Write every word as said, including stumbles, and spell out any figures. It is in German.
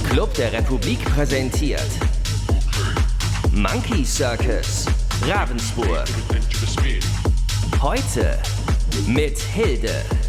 Club der Republik präsentiert Monkey Circus Ravensburg. Heute mit Hilde.